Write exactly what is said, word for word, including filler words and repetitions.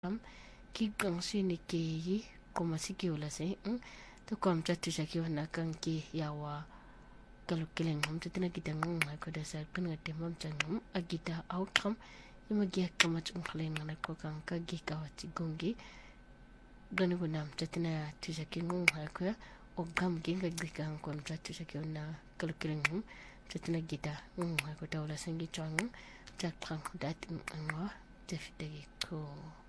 am ki kang sini ke yi kuma siki wala se to kom chatu shaki wana kang ki yawa kalau keleng ham tetina kita ngong ko da sa kan ngate mam changam agita outcome ima gi kama chung khalen ngana ko kang ka gi ka wati gongi gani gunam tetina tu shaki ngong ko o gam gi ga gi kang kom chatu shaki wana kalau keleng ham tetina kita ngong ko da wala sangi chang tak khang dat ngwa tefte ko